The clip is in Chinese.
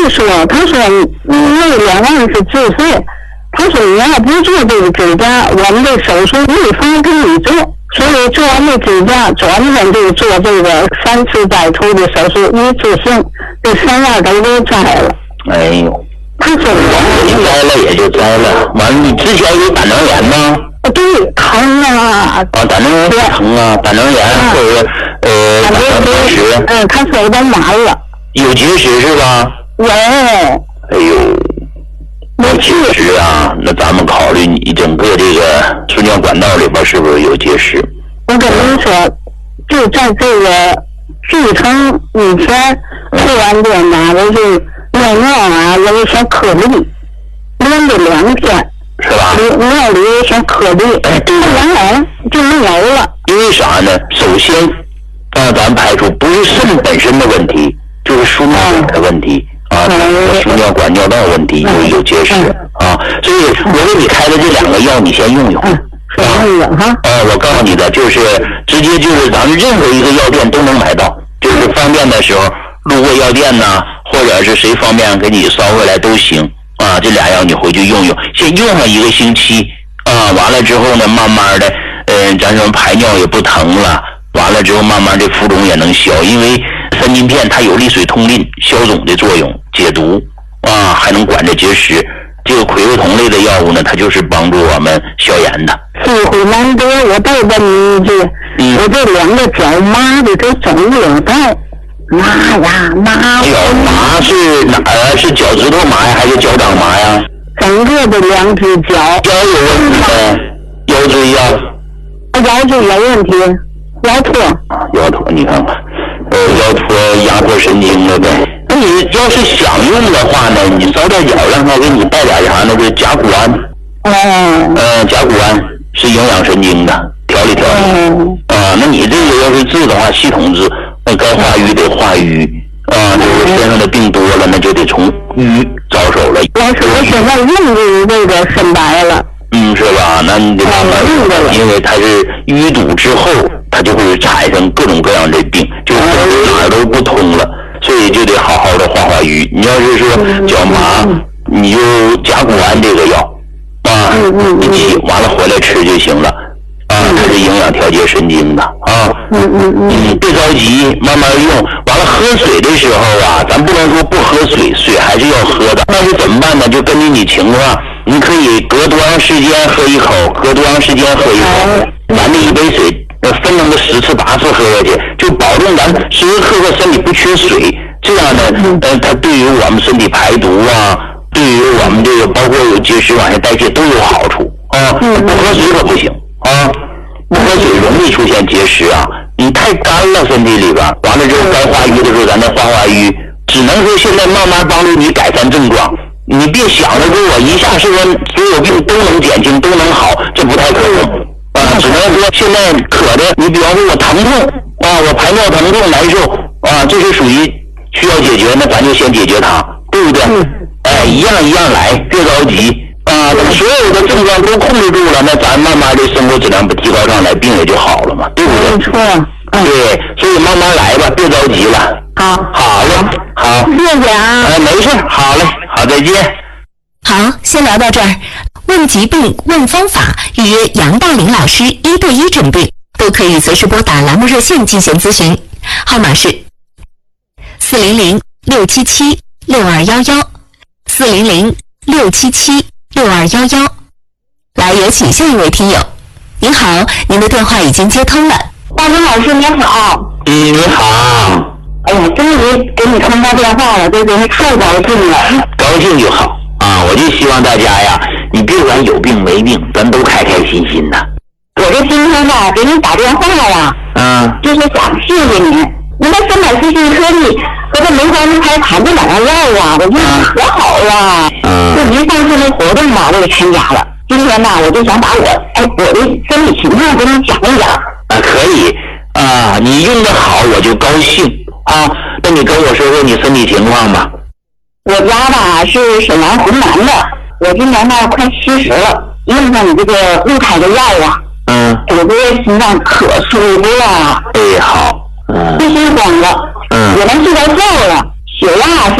他说那2万是自费，他说你要不做这个指甲，我们的手术没法给你做，所以做完这指甲转天就做这个3次摘除的手术，一次性这3万都摘了。 哎呦， 他说你摘了也就摘了，完了你之前有胆囊炎吗？ 对，疼啊！ 胆囊炎疼啊，胆囊炎或者胆囊结石。 他手都麻了。 有结石是吧？ 有。 哎呦，有结石啊，那咱们考虑你整个这个输尿管道里边是不是有结石？ 我跟您说，就在这个进城以前，突然间嘛，我就尿啊有一些颗粒，连着2天。 是吧？ 尿里有些颗粒，后来就没有了。 因为啥呢？首先，咱排除不是肾本身的问题，就是输尿管的问题输尿管尿道问题有结石所以我给你开的这2个药，你先用用。我告诉你的就是直接就是咱们任何一个药店都能买到，就是方便的时候路过药店呐，或者是谁方便给你捎回来都行。这俩药你回去用用，先用上1个星期完了之后呢，慢慢的咱说排尿也不疼了，完了之后慢慢这浮肿也能消，因为3金片它有利水通淋、消肿的作用，解毒还能管着结石。这个葵花酮类的药物呢，它就是帮助我们消炎的。 机会难得，我再问你一句，我这2个脚麻的都肿了带。麻呀麻！ 脚麻是哪儿啊？是脚趾头麻呀，还是脚掌麻呀？ 整个的2只脚。 腰有问题吗？腰椎呀？ 腰椎有问题，腰托。 腰托，你看看，腰托压迫神经了呗。那你要是想用的话呢，你早点脚让他给你带点啥呢？就是甲钴胺。甲钴胺是营养神经的，调理。那你这个要是治的话，系统治。该化瘀得化瘀就是身上的病多了，那就得从瘀着手了。 老师，我现在用的这个深白了。 是吧？那你得慢慢用，因为它是淤堵之后，它就会产生各种各样的病，就是哪儿都不通了，所以就得好好的化瘀。你要是说脚麻，你就甲钴胺这个药一剂完了回来吃就行了。它是营养调节神经的别着急，慢慢用。完了喝水的时候咱不能说不喝水，水还是要喝的。那是怎么办呢？就根据你情况，你可以隔多长时间喝一口，隔多长时间喝一口。咱这一杯水分那么10次8次喝下去，就保证咱时时刻刻身体不缺水。这样呢，它对于我们身体排毒对于我们这个包括有结石往下代谢都有好处不喝水可不行不喝水容易出现结石你太干了身体里边，完了之后该化瘀的时候咱再化瘀，只能说现在慢慢帮助你改善症状。你别想着说我一下是说所有病都能减轻都能好，这不太可能只能说现在渴的，你比方说我疼痛我排尿疼痛难受这是属于需要解决，那咱就先解决它，对不对？一样一样来，别着急等所有的症状都控制住了，那咱慢慢的生活质量不提高上来，病也就好了嘛，对不对？ 没错。 对，所以慢慢来吧，别着急了。好嘞，好， 谢谢没事，好嘞，好，再见。 好，先聊到这儿。问疾病、问方法，预约杨大林老师1对1诊病，都可以随时拨打栏目热线进行咨询，号码是400-677-6211，400-677-6211。来，有请下一位听友。您好，您的电话已经接通了。 大林老师您好。 你好。 哎呀，终于给你通到电话了，这真是太高兴了。 高兴就好我就希望大家呀，你别管有病没病，咱都开开心心的。 我这今天给你打电话就是想谢谢你。你那340斤颗粒和这梅花鹿胎盘这2个药我觉得可好了。就您上次那活动我也参加了。今天我就想把我的身体情况跟你讲一讲。 可以你用的好我就高兴那你跟我说说你身体情况吧。 我家是沈阳浑南的，我今年快70了，用上你这个鹿胎的药我这个心脏可舒服了。 好。 不心慌了，也能睡着觉了，血压是